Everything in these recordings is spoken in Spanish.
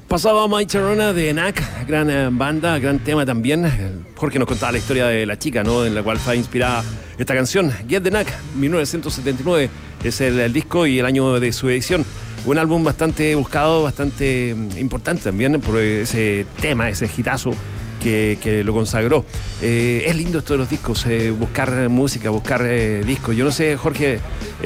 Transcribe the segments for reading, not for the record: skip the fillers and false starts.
Pasaba My Sharona de NAC, gran banda, gran tema también. Jorge nos contaba la historia de la chica, ¿no? En la cual fue inspirada esta canción. Get the NAC, 1979, es el disco y el año de su edición. Un álbum bastante buscado, bastante importante también por ese tema, ese hitazo que lo consagró. Es lindo esto de los discos, buscar música, buscar discos. Yo no sé, Jorge,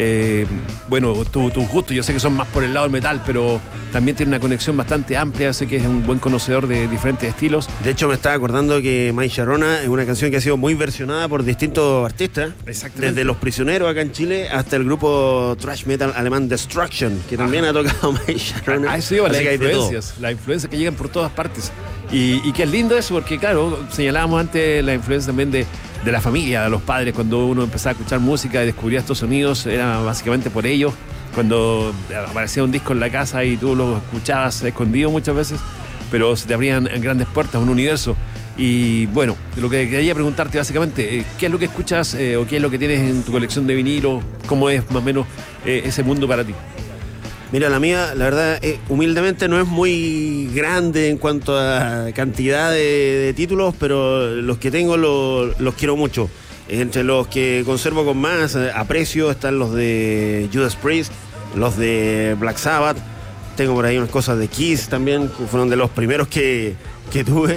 bueno, tus gustos, yo sé que son más por el lado del metal, pero también tiene una conexión bastante amplia. Sé que es un buen conocedor de diferentes estilos. De hecho, me estaba acordando que My Sharona es una canción que ha sido muy versionada por distintos artistas. Exactamente. Desde Los Prisioneros acá en Chile hasta el grupo thrash metal alemán Destruction, que también ha tocado My Sharona. Eso iba, las influencias que llegan por todas partes. Y que es lindo eso, porque claro, señalábamos antes la influencia también de la familia, de los padres. Cuando uno empezaba a escuchar música y descubría estos sonidos, era básicamente por ellos. Cuando aparecía un disco en la casa y tú lo escuchabas escondido muchas veces, pero se te abrían grandes puertas, un universo. Y bueno, lo que quería preguntarte básicamente, ¿qué es lo que escuchas o qué es lo que tienes en tu colección de vinilo? ¿Cómo es más o menos ese mundo para ti? Mira, la mía, la verdad, humildemente no es muy grande en cuanto a cantidad de títulos, pero los que tengo los quiero mucho. Entre los que conservo con más aprecio están los de Judas Priest, los de Black Sabbath. Tengo por ahí unas cosas de Kiss también, que fueron de los primeros que tuve.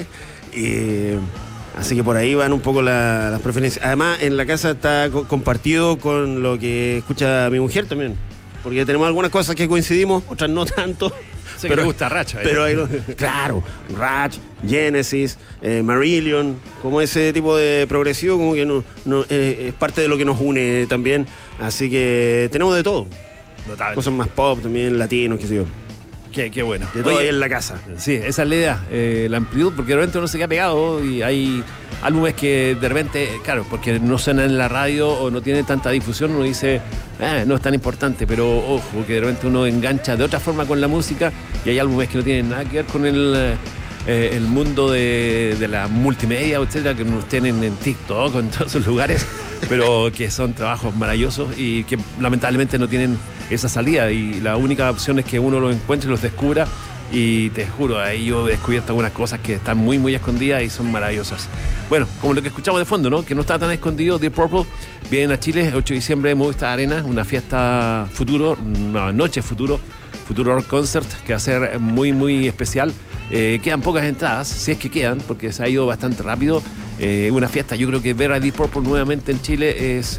Así que por ahí van un poco las preferencias. Además, en la casa está compartido con lo que escucha mi mujer también. Porque tenemos algunas cosas que coincidimos, otras no tanto. Sé que me gusta Ratch. Pero hay, claro, Ratch, Genesis, Marillion, como ese tipo de progresivo, como que es parte de lo que nos une también. Así que tenemos de todo. Notable. Cosas más pop también, latinos, qué sé yo. Qué bueno. De todo ahí en la casa. Sí, esa es la idea, la amplitud, porque de repente uno se queda pegado y hay álbumes que de repente, claro, porque no suenan en la radio o no tienen tanta difusión, uno dice, no es tan importante, pero ojo, que de repente uno engancha de otra forma con la música y hay álbumes que no tienen nada que ver con el mundo de la multimedia, etcétera, que nos tienen en TikTok o en todos esos lugares, pero que son trabajos maravillosos y que lamentablemente no tienen esa salida, y la única opción es que uno los encuentre y los descubra. Y te juro, ahí yo he descubierto algunas cosas que están muy muy escondidas y son maravillosas. Bueno, como lo que escuchamos de fondo, ¿no? Que no está tan escondido. Deep Purple vienen a Chile el 8 de diciembre en Movistar Arena, una fiesta futuro, una noche futuro Rock Concert, que va a ser muy muy especial. Quedan pocas entradas, si es que quedan, porque se ha ido bastante rápido. Una fiesta, yo creo que ver a Deep Purple nuevamente en Chile es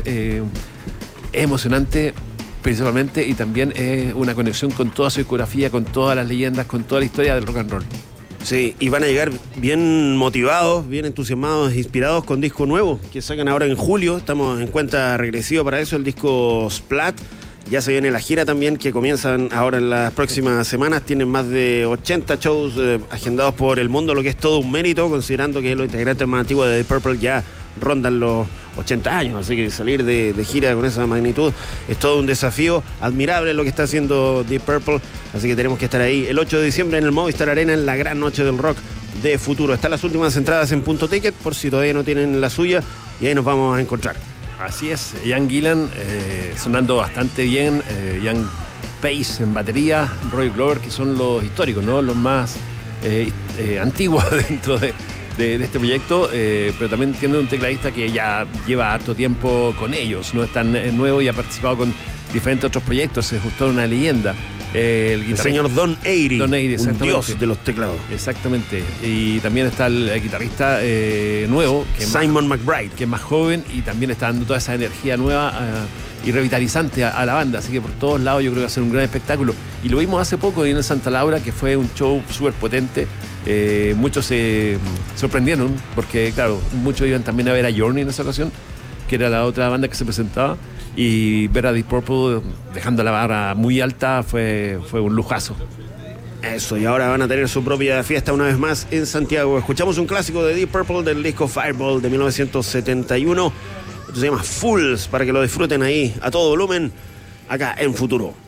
emocionante, principalmente, y también es una conexión con toda su discografía, con todas las leyendas, con toda la historia del rock and roll. Sí, y van a llegar bien motivados, bien entusiasmados, inspirados con disco nuevo que sacan ahora en julio. Estamos en cuenta regresiva para eso, el disco Splat. Ya se viene la gira también, que comienzan ahora en las próximas semanas. Tienen más de 80 shows agendados por el mundo, lo que es todo un mérito, considerando que los integrantes más antiguos de Deep Purple ya rondan los 80 años, así que salir de gira con esa magnitud es todo un desafío. Admirable lo que está haciendo Deep Purple, así que tenemos que estar ahí el 8 de diciembre en el Movistar Arena, en la gran noche del rock de futuro. Están las últimas entradas en Punto Ticket, por si todavía no tienen la suya, y ahí nos vamos a encontrar. Así es, Ian Gillan sonando bastante bien, Ian Pace en batería, Roy Glover, que son los históricos, ¿no? Los más antiguos dentro de este proyecto, pero también tiene un tecladista que ya lleva harto tiempo con ellos, no es tan nuevo y ha participado con diferentes otros proyectos, es justo una leyenda. El señor Don Airey, un dios de los teclados. Exactamente. Y también está el guitarrista nuevo, que Simon McBride, que es más joven y también está dando toda esa energía nueva y revitalizante a la banda. Así que por todos lados yo creo que va a ser un gran espectáculo. Y lo vimos hace poco en el Santa Laura, que fue un show súper potente. Muchos se sorprendieron porque, claro, muchos iban también a ver a Journey en esa ocasión, que era la otra banda que se presentaba, y ver a Deep Purple dejando la barra muy alta fue un lujazo. Eso, y ahora van a tener su propia fiesta una vez más en Santiago. Escuchamos un clásico de Deep Purple del disco Fireball de 1971. Esto se llama Fools, para que lo disfruten ahí a todo volumen, acá en Futuro.